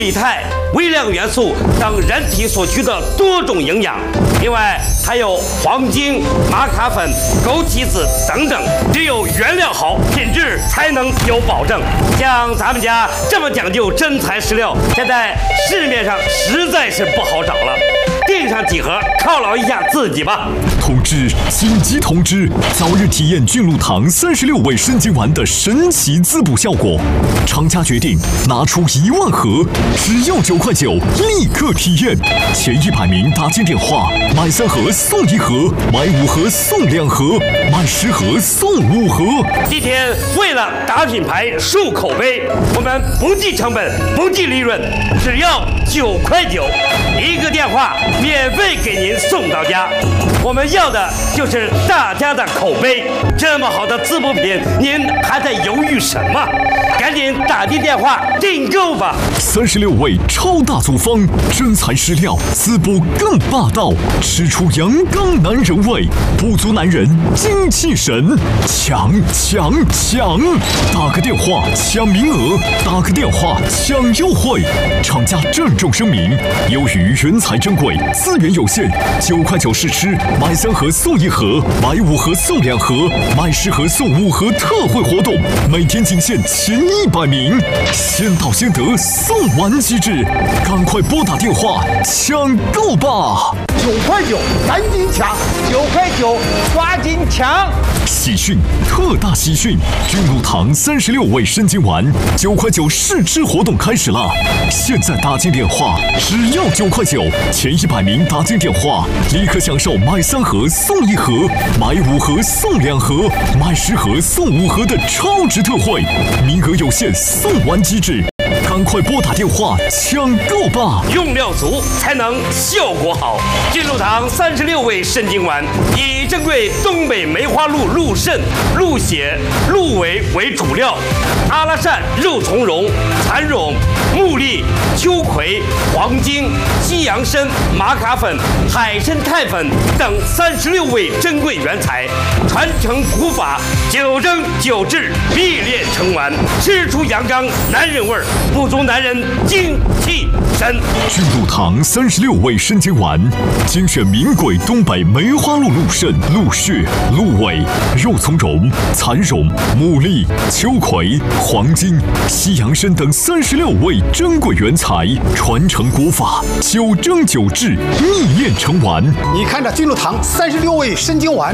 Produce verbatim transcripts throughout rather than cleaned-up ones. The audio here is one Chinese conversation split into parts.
钡、钛、微量元素等人体所需的多种营养。另外还有黄精、玛卡粉、枸杞子等等。只有原料好，品质才能有保证。像咱们家这么讲究真材实料，现在市面上实在是不好找了。订上几盒犒劳一下自己吧。 通知！紧急通知！早日体验菌露堂三十六味生津丸的神奇滋补效果。厂家决定拿出一万盒，只要九块九，立刻体验。前一百名打进电话，买三盒送一盒，买五盒送两盒，买十盒送五盒。 今天为了打品牌、树口碑，我们不计成本、不计利润，只要九块九，一个电话免费给您送到家。我们要的就是大家的口碑。这么好的滋补品，您还在犹豫什么？赶紧打进电话订购吧！ 三十六味超大组方，真材实料，滋补更霸道，吃出阳刚男人味，补足男人精气神。抢抢抢！打个电话抢名额，打个电话抢优惠。厂家郑重声明：由于原材珍贵，资源有限，九块九试吃，买三盒送一盒，买五盒送两盒，买十盒送五盒特惠活动，每天仅限前一百名，先到先得，送完即止，赶快拨打电话抢购吧！ 九块九，赶紧抢！九块九，抓紧抢！ 喜讯，特大喜讯！菌露堂三十六味生津丸九块九试吃活动开始了，现在打进电话只要九块九，前一百名打进电话立刻享受买三盒送一盒，买五盒送两盒，买十盒送五盒的超值特惠，名额有限，送完即止。赶快拨打电话抢购吧！ 用料足才能效果好。菌露堂三十六味生津丸以珍贵东北梅花鹿鹿肾、鹿血、鹿尾为主料，阿拉善、肉苁蓉、蚕蛹、木栗、秋葵、黄精、西洋参、玛卡粉、海参肽粉等三十六味珍贵原材，传承古法，九蒸九制，秘炼成丸，吃出阳刚男人味儿，补足男人精气神。 菌露堂三十六味生津丸，精选名贵东北梅花鹿鹿肾、鹿血、鹿尾、肉苁蓉、蚕蛹、牡蛎、秋葵、黄精、西洋参等三十六味珍贵原材，传承古法，九蒸九制，秘炼成丸。 你看这菌露堂三十六味生津丸。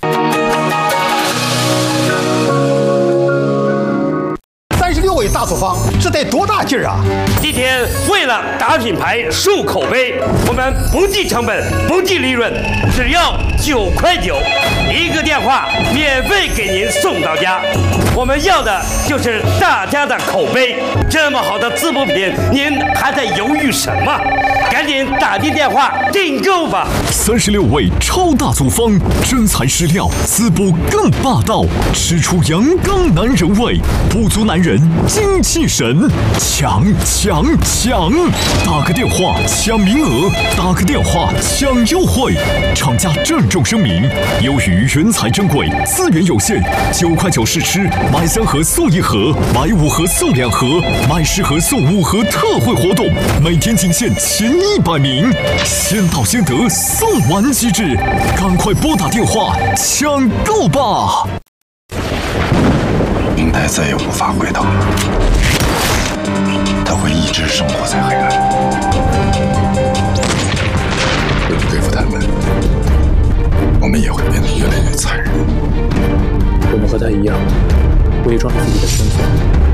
三十六味大组方，这得多大劲儿啊！ 今天为了打品牌、树口碑，我们不计成本、不计利润，只要九块九，一个电话免费给您送到家。我们要的就是大家的口碑。这么好的滋补品，您还在犹豫什么？赶紧打进电话订购吧！ 三十六味超大组方，真材实料，滋补更霸道，吃出阳刚男人味，补足男人精气神。抢抢抢！打个电话抢名额，打个电话抢优惠。厂家郑重声明：由于原材珍贵，资源有限，九块九试吃，买三盒送一盒，买五盒送两盒，买十盒送五盒特惠活动，每天仅限前一百名，先到先得，送完即止，赶快拨打电话抢购吧！ 明代再也无法回头，他会一直生活在黑暗。为了对付他们，我们也会变得越来越残忍。 我们和他一样，伪装着自己的身份。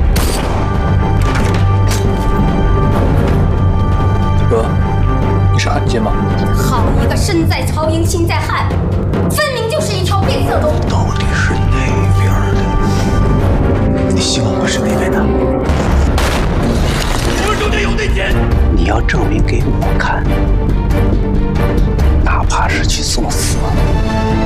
哥，你是汉奸吗？ 好一个身在曹营心在汉，分明就是一条变色龙。 到底是哪边的？你希望我是哪边的？ 我们中间有内奸！ 你要证明给我看，哪怕是去送死。